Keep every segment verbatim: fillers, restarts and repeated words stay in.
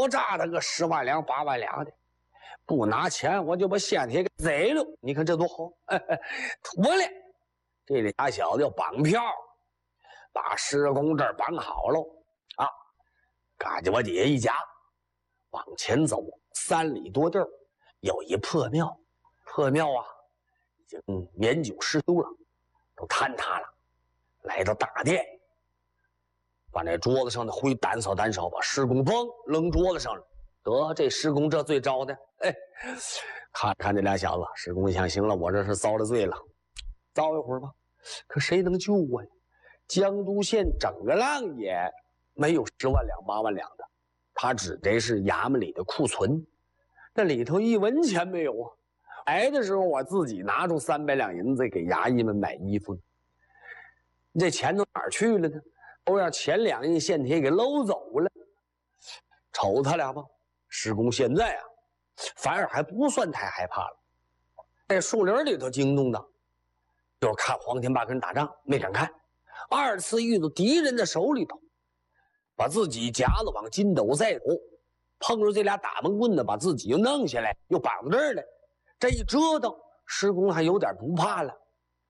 少诈他个十万两八万两的，不拿钱我就把县铁给贼了。你看这多好！妥了，这俩小子要绑票，把施工这儿绑好了啊，赶紧往底下一夹，往前走三里多地儿，有一破庙，破庙啊，已经年久失修了，都坍塌了。来到大殿，把那桌子上的灰掸扫掸扫，把施工崩扔桌子上了。得，这施工这罪招的，哎，看看这俩小子，施工一想，行了，我这是遭了罪了，遭一会儿吧。可谁能救我呀？江都县整个浪也没有十万两八万两的，他指这是衙门里的库存，那里头一文钱没有啊。来的时候我自己拿出三百两银子给衙役们买衣服呢，这钱都哪儿去了呢？都让前两印县铁给搂走了。瞅他俩吧，施工现在啊，反而还不算太害怕了。在树林里头惊动的，就是看黄天霸跟人打仗没敢看。二次遇到敌人的手里头，把自己夹子往筋斗再走，碰着这俩打闷棍的，把自己又弄下来，又绑到这儿来。这一折腾，施工还有点不怕了。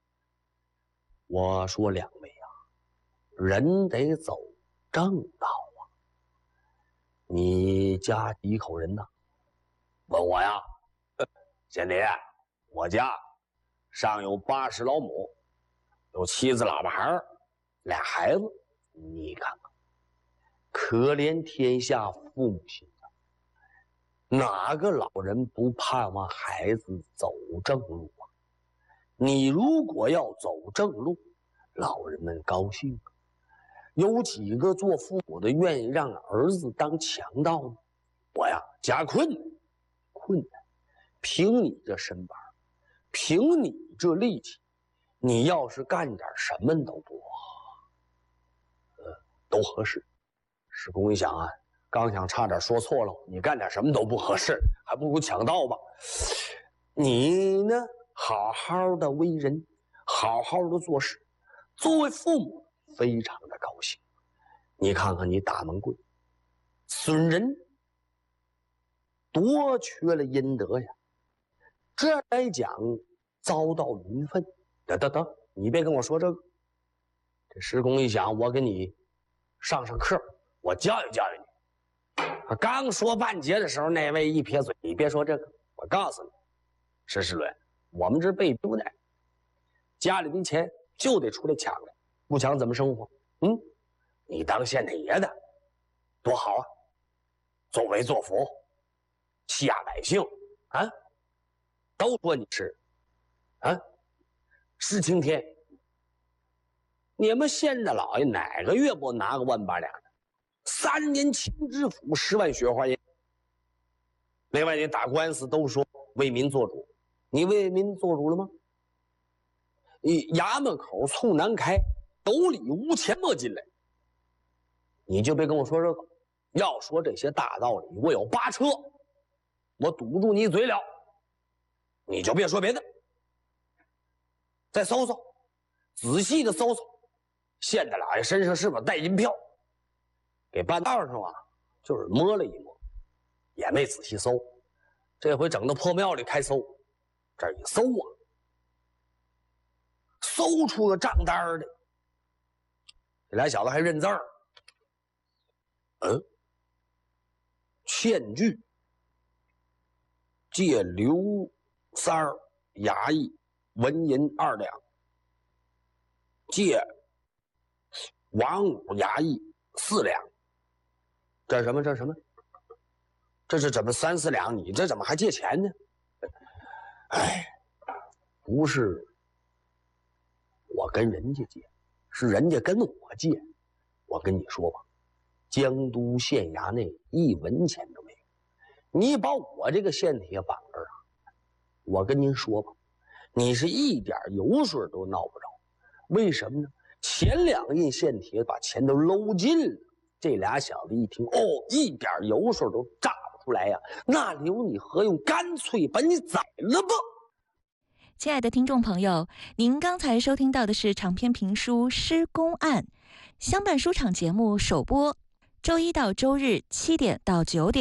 我说两位啊，人得走正道啊。你家几口人呢？问我呀？县铁，我家上有八十老母，有妻子老婆孩儿，俩孩子。你看看，可怜天下父母心啊！哪个老人不盼望孩子走正路啊？你如果要走正路，老人们高兴。有几个做父母的愿意让儿子当强盗呢？我呀，加困难，困难。凭你这身板，凭你这力气，你要是干点什么都不，呃，都合适。施工一想啊，刚想差点说错了，你干点什么都不合适，还不如强盗吧。你呢，好好的为人，好好的做事，作为父母非常的高兴。你看看你打闷棍，损人，多缺了阴德呀！这来讲遭到民愤。得得得，你别跟我说这个。这施工一想，我给你上上课，我教育教育你。刚说半截的时候，那位一撇嘴：“你别说这个，我告诉你，石世伦，我们这被逼的，家里的钱就得出来抢来，不抢怎么生活？嗯，你当县太爷的，多好啊！作威作福，欺压百姓啊！都说你是啊，是青天。你们县的老爷哪个月不拿个万八两的？三年清知府，十万雪花银。另外，你打官司都说为民做主，你为民做主了吗？你衙门口冲南开，斗里无钱莫进来。你就别跟我说这个，要说这些大道理，我有八车，我堵住你嘴了，你就别说别的。再搜搜，仔细的搜搜，县大老爷身上是不是带银票？给半道上啊，就是摸了一摸，也没仔细搜。这回整到破庙里开搜，这一搜啊，搜出个账单来。这俩小子还认字儿。嗯，欠据借刘三儿衙役纹银二两，借王五衙役四两。这什么？这什么？这是怎么三四两？你这怎么还借钱呢？哎，不是我跟人家借，是人家跟我借。我跟你说吧，江都县衙内一文钱都没有，你把我这个县铁绑这儿啊，我跟您说吧，你是一点油水都闹不着。为什么呢？前两印县铁把钱都搂尽了。这俩小子一听，哦，一点油水都榨不出来呀、啊，那留你何用？干脆把你宰了吧！ 亲爱的听众朋友，您刚才收听到的是长篇评书《施公案》，乡办书场节目首播，周一到周日七点到九点。